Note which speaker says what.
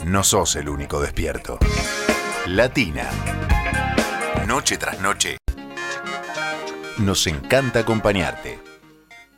Speaker 1: no sos el único despierto. Latina. Noche tras noche. Nos encanta acompañarte.